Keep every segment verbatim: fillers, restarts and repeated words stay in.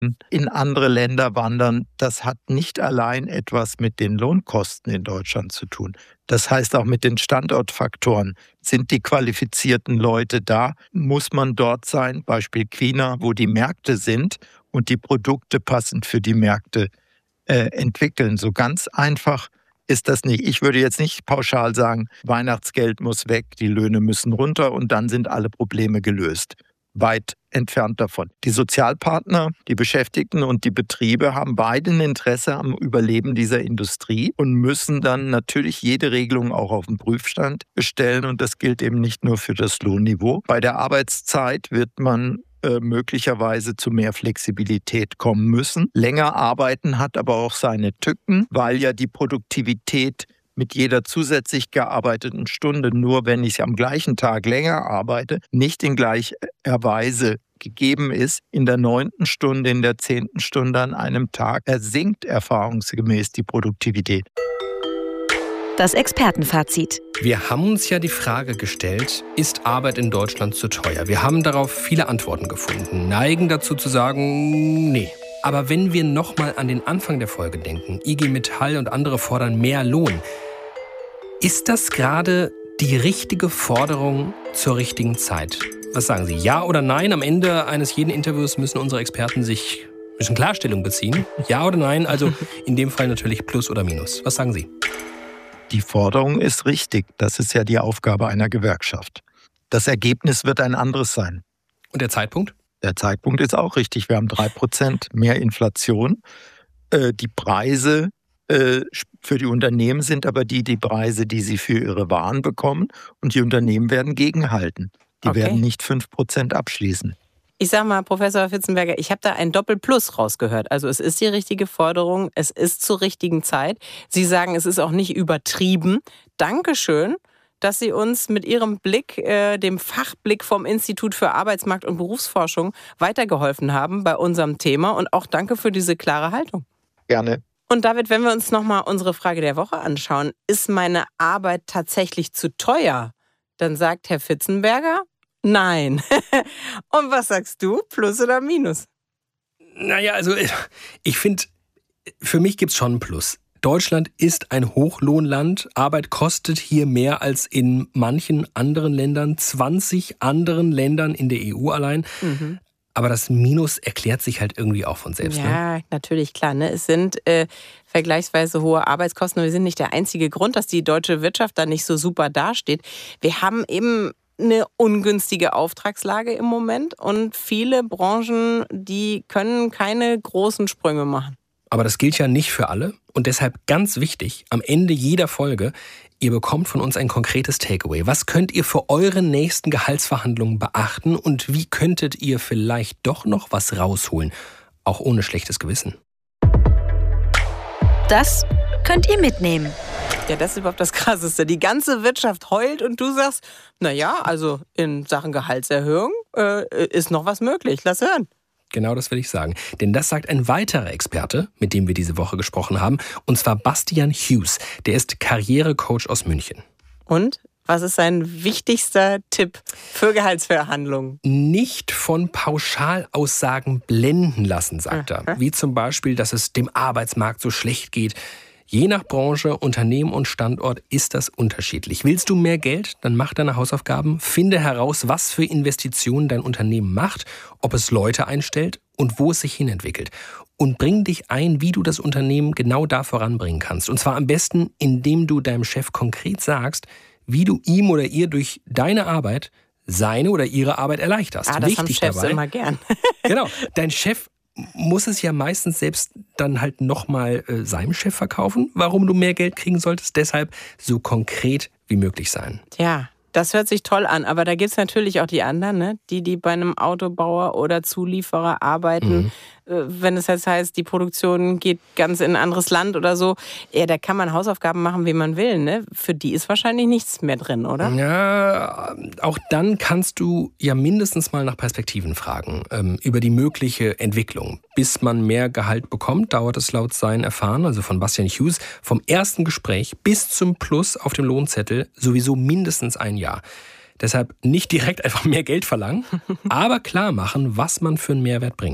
in andere Länder wandern, das hat nicht allein etwas mit den Lohnkosten in Deutschland zu tun. Das heißt auch mit den Standortfaktoren. Sind die qualifizierten Leute da? Muss man dort sein? Beispiel China, wo die Märkte sind und die Produkte passend für die Märkte äh, entwickeln. So ganz einfach ist das nicht. Ich würde jetzt nicht pauschal sagen, Weihnachtsgeld muss weg, die Löhne müssen runter und dann sind alle Probleme gelöst. Weit entfernt davon. Die Sozialpartner, die Beschäftigten und die Betriebe haben beide ein Interesse am Überleben dieser Industrie und müssen dann natürlich jede Regelung auch auf den Prüfstand stellen. Und das gilt eben nicht nur für das Lohnniveau. Bei der Arbeitszeit wird man äh, möglicherweise zu mehr Flexibilität kommen müssen. Länger arbeiten hat aber auch seine Tücken, weil ja die Produktivität mit jeder zusätzlich gearbeiteten Stunde, nur wenn ich am gleichen Tag länger arbeite, nicht in gleicher Weise gegeben ist. In der neunten Stunde, in der zehnten Stunde an einem Tag sinkt erfahrungsgemäß die Produktivität. Das Expertenfazit. Wir haben uns ja die Frage gestellt, ist Arbeit in Deutschland zu teuer? Wir haben darauf viele Antworten gefunden, neigen dazu zu sagen, nee. Aber wenn wir nochmal an den Anfang der Folge denken, I G Metall und andere fordern mehr Lohn, ist das gerade die richtige Forderung zur richtigen Zeit? Was sagen Sie, ja oder nein? Am Ende eines jeden Interviews müssen unsere Experten sich müssen Klarstellung beziehen. Ja oder nein? Also in dem Fall natürlich Plus oder Minus. Was sagen Sie? Die Forderung ist richtig. Das ist ja die Aufgabe einer Gewerkschaft. Das Ergebnis wird ein anderes sein. Und der Zeitpunkt? Der Zeitpunkt ist auch richtig. Wir haben drei Prozent mehr Inflation. Äh, die Preise äh, für die Unternehmen sind aber die, die Preise, die sie für ihre Waren bekommen. Und die Unternehmen werden gegenhalten. Die Okay. werden nicht fünf Prozent abschließen. Ich sag mal, Professor Fitzenberger, ich habe da ein Doppelplus rausgehört. Also es ist die richtige Forderung, es ist zur richtigen Zeit. Sie sagen, es ist auch nicht übertrieben. Dankeschön, dass Sie uns mit Ihrem Blick, äh, dem Fachblick vom Institut für Arbeitsmarkt- und Berufsforschung weitergeholfen haben bei unserem Thema. Und auch danke für diese klare Haltung. Gerne. Und David, wenn wir uns nochmal unsere Frage der Woche anschauen, ist meine Arbeit tatsächlich zu teuer? Dann sagt Herr Fitzenberger, nein. Und was sagst du, Plus oder Minus? Naja, also ich finde, für mich gibt es schon ein Plus. Deutschland ist ein Hochlohnland. Arbeit kostet hier mehr als in manchen anderen Ländern, zwanzig anderen Ländern in der E U allein. Mhm. Aber das Minus erklärt sich halt irgendwie auch von selbst. Ja, ne? natürlich, klar. Ne? Es sind äh, vergleichsweise hohe Arbeitskosten. Wir sind nicht der einzige Grund, dass die deutsche Wirtschaft da nicht so super dasteht. Wir haben eben eine ungünstige Auftragslage im Moment und viele Branchen, die können keine großen Sprünge machen. Aber das gilt ja nicht für alle und deshalb ganz wichtig, am Ende jeder Folge, ihr bekommt von uns ein konkretes Takeaway. Was könnt ihr für eure nächsten Gehaltsverhandlungen beachten und wie könntet ihr vielleicht doch noch was rausholen, auch ohne schlechtes Gewissen? Das könnt ihr mitnehmen. Ja, das ist überhaupt das Krasseste. Die ganze Wirtschaft heult und du sagst, naja, also in Sachen Gehaltserhöhung äh, ist noch was möglich. Lass hören. Genau das will ich sagen. Denn das sagt ein weiterer Experte, mit dem wir diese Woche gesprochen haben, und zwar Bastian Hughes. Der ist Karrierecoach aus München. Und was ist sein wichtigster Tipp für Gehaltsverhandlungen? Nicht von Pauschalaussagen blenden lassen, sagt er. Wie zum Beispiel, dass es dem Arbeitsmarkt so schlecht geht. Je nach Branche, Unternehmen und Standort ist das unterschiedlich. Willst du mehr Geld? Dann mach deine Hausaufgaben. Finde heraus, was für Investitionen dein Unternehmen macht, ob es Leute einstellt und wo es sich hinentwickelt. Und bring dich ein, wie du das Unternehmen genau da voranbringen kannst. Und zwar am besten, indem du deinem Chef konkret sagst, wie du ihm oder ihr durch deine Arbeit seine oder ihre Arbeit erleichterst. Ah, das Wichtig haben Chefs dabei, immer gern. Genau, dein Chef muss es ja meistens selbst dann halt nochmal äh, seinem Chef verkaufen, warum du mehr Geld kriegen solltest. Deshalb so konkret wie möglich sein. Ja, das hört sich toll an. Aber da gibt es natürlich auch die anderen, ne? die, die bei einem Autobauer oder Zulieferer arbeiten. Mhm. Wenn es jetzt heißt, die Produktion geht ganz in ein anderes Land oder so, ja, da kann man Hausaufgaben machen, wie man will. Ne? Für die ist wahrscheinlich nichts mehr drin, oder? Ja, auch dann kannst du ja mindestens mal nach Perspektiven fragen, ähm, über die mögliche Entwicklung. Bis man mehr Gehalt bekommt, dauert es laut seinen Erfahren, also von Bastian Hughes, vom ersten Gespräch bis zum Plus auf dem Lohnzettel sowieso mindestens ein Jahr. Deshalb nicht direkt einfach mehr Geld verlangen, aber klar machen, was man für einen Mehrwert bringt.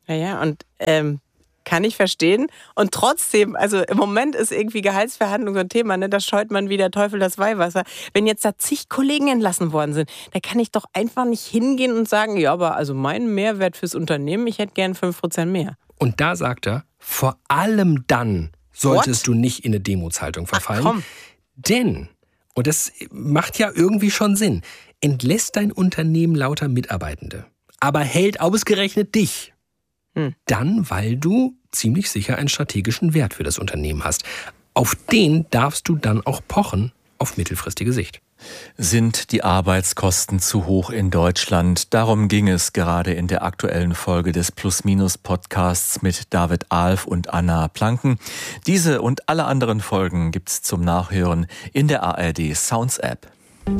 Ja, ja, und ähm, kann ich verstehen. Und trotzdem, also im Moment ist irgendwie Gehaltsverhandlung so ein Thema, ne? Da scheut man wie der Teufel das Weihwasser. Wenn jetzt da zig Kollegen entlassen worden sind, da kann ich doch einfach nicht hingehen und sagen, ja, aber also mein Mehrwert fürs Unternehmen, ich hätte gern fünf Prozent mehr. Und da sagt er, vor allem dann solltest What? du nicht in eine Demutshaltung verfallen. Ach, komm. Denn, und das macht ja irgendwie schon Sinn, entlässt dein Unternehmen lauter Mitarbeitende, aber hält ausgerechnet dich. Hm. Dann, weil du ziemlich sicher einen strategischen Wert für das Unternehmen hast. Auf den darfst du dann auch pochen auf mittelfristige Sicht. Sind die Arbeitskosten zu hoch in Deutschland? Darum ging es gerade in der aktuellen Folge des Plus-Minus-Podcasts mit David Alf und Anna Planken. Diese und alle anderen Folgen gibt's zum Nachhören in der A R D Sounds App.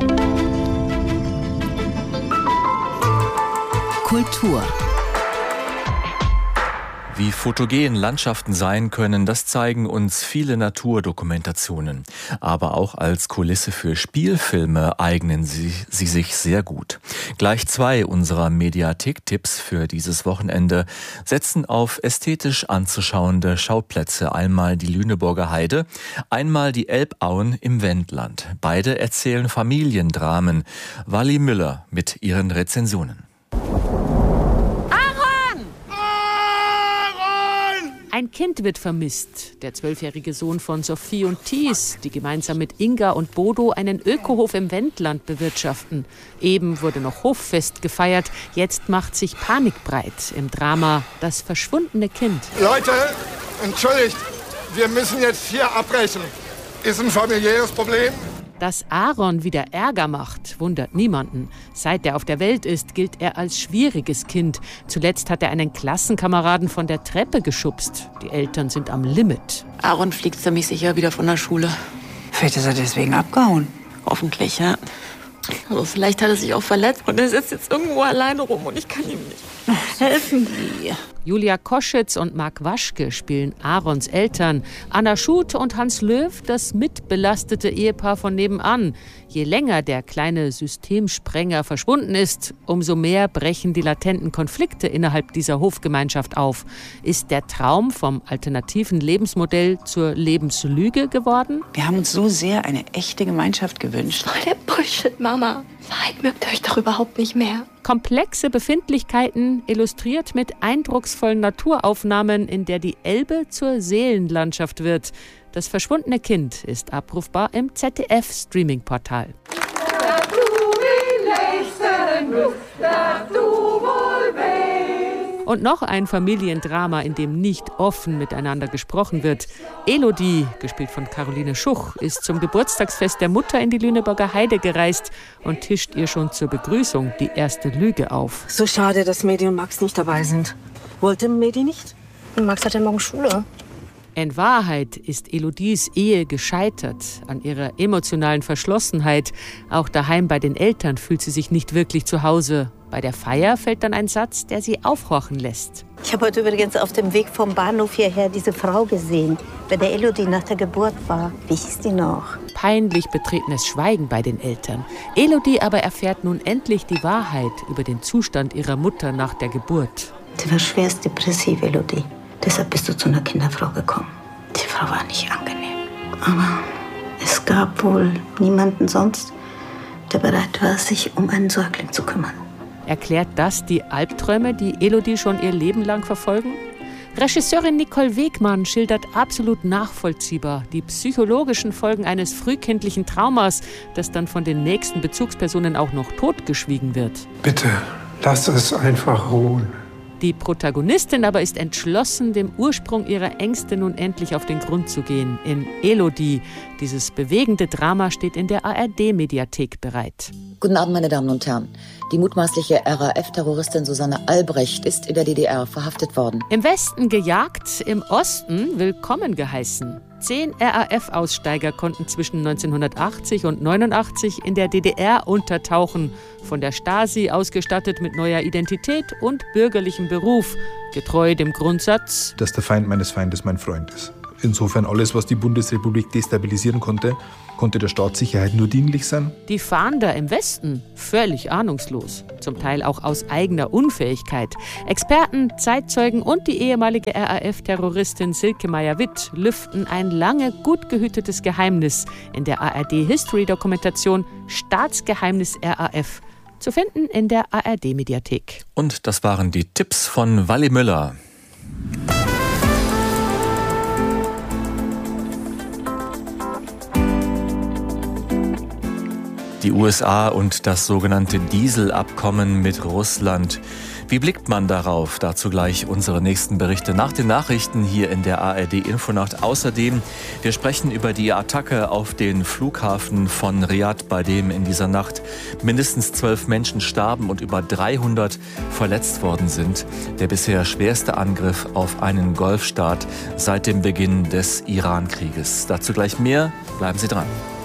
Kultur. Wie fotogen Landschaften sein können, das zeigen uns viele Naturdokumentationen. Aber auch als Kulisse für Spielfilme eignen sie, sie sich sehr gut. Gleich zwei unserer Mediathek-Tipps für dieses Wochenende setzen auf ästhetisch anzuschauende Schauplätze. Einmal die Lüneburger Heide, einmal die Elbauen im Wendland. Beide erzählen Familiendramen. Wally Müller mit ihren Rezensionen. Ein Kind wird vermisst. Der zwölfjährige Sohn von Sophie und Thies, die gemeinsam mit Inga und Bodo einen Ökohof im Wendland bewirtschaften. Eben wurde noch Hoffest gefeiert. Jetzt macht sich Panik breit im Drama Das verschwundene Kind. Leute, entschuldigt, wir müssen jetzt hier abbrechen. Ist ein familiäres Problem. Dass Aaron wieder Ärger macht, wundert niemanden. Seit er auf der Welt ist, gilt er als schwieriges Kind. Zuletzt hat er einen Klassenkameraden von der Treppe geschubst. Die Eltern sind am Limit. Aaron fliegt ziemlich sicher wieder von der Schule. Vielleicht ist er deswegen abgehauen. Hoffentlich, ja. Also vielleicht hat er sich auch verletzt und er sitzt jetzt irgendwo alleine rum und ich kann ihm nicht helfen. Julia Koschitz und Marc Waschke spielen Aarons Eltern. Anna Schuth und Hans Löw, das mitbelastete Ehepaar von nebenan. Je länger der kleine Systemsprenger verschwunden ist, umso mehr brechen die latenten Konflikte innerhalb dieser Hofgemeinschaft auf. Ist der Traum vom alternativen Lebensmodell zur Lebenslüge geworden? Wir haben uns so sehr eine echte Gemeinschaft gewünscht. Voll der Bullshit, Mama. Wahrheit mögt euch doch überhaupt nicht mehr. Komplexe Befindlichkeiten, illustriert mit eindrucksvollen Naturaufnahmen, in der die Elbe zur Seelenlandschaft wird. Das verschwundene Kind ist abrufbar im Z D F-Streaming-Portal. Und noch ein Familiendrama, in dem nicht offen miteinander gesprochen wird. Elodie, gespielt von Caroline Schuch, ist zum Geburtstagsfest der Mutter in die Lüneburger Heide gereist und tischt ihr schon zur Begrüßung die erste Lüge auf. So schade, dass Medi und Max nicht dabei sind. Wollte Medi nicht? Max hat ja morgen Schule. In Wahrheit ist Elodies Ehe gescheitert an ihrer emotionalen Verschlossenheit. Auch daheim bei den Eltern fühlt sie sich nicht wirklich zu Hause. Bei der Feier fällt dann ein Satz, der sie aufhorchen lässt. Ich habe heute übrigens auf dem Weg vom Bahnhof hierher diese Frau gesehen, bei der Elodie nach der Geburt war. Wie hieß die noch? Peinlich betretenes Schweigen bei den Eltern. Elodie aber erfährt nun endlich die Wahrheit über den Zustand ihrer Mutter nach der Geburt. Sie war schwerst depressiv, Elodie. Deshalb bist du zu einer Kinderfrau gekommen. Die Frau war nicht angenehm. Aber es gab wohl niemanden sonst, der bereit war, sich um einen Säugling zu kümmern. Erklärt das die Albträume, die Elodie schon ihr Leben lang verfolgen? Regisseurin Nicole Wegmann schildert absolut nachvollziehbar die psychologischen Folgen eines frühkindlichen Traumas, das dann von den nächsten Bezugspersonen auch noch totgeschwiegen wird. Bitte, lass es einfach ruhen. Die Protagonistin aber ist entschlossen, dem Ursprung ihrer Ängste nun endlich auf den Grund zu gehen. In Elodie. Dieses bewegende Drama steht in der A R D-Mediathek bereit. Guten Abend, meine Damen und Herren. Die mutmaßliche R A F-Terroristin Susanne Albrecht ist in der D D R verhaftet worden. Im Westen gejagt, im Osten willkommen geheißen. Zehn R A F-Aussteiger konnten zwischen neunzehnhundertachtzig und neunundachtzig in der D D R untertauchen. Von der Stasi ausgestattet mit neuer Identität und bürgerlichem Beruf. Getreu dem Grundsatz, dass der Feind meines Feindes mein Freund ist. Insofern alles, was die Bundesrepublik destabilisieren konnte, konnte der Staatssicherheit nur dienlich sein. Die Fahnder im Westen völlig ahnungslos, zum Teil auch aus eigener Unfähigkeit. Experten, Zeitzeugen und die ehemalige R A F-Terroristin Silke Meyer-Witt lüften ein lange gut gehütetes Geheimnis in der A R D-History-Dokumentation Staatsgeheimnis R A F, zu finden in der A R D-Mediathek. Und das waren die Tipps von Wally Müller. Die U S A und das sogenannte Dieselabkommen mit Russland. Wie blickt man darauf? Dazu gleich unsere nächsten Berichte nach den Nachrichten hier in der A R D-Infonacht. Außerdem, wir sprechen über die Attacke auf den Flughafen von Riad, bei dem in dieser Nacht mindestens zwölf Menschen starben und über dreihundert verletzt worden sind. Der bisher schwerste Angriff auf einen Golfstaat seit dem Beginn des Iran-Krieges. Dazu gleich mehr. Bleiben Sie dran.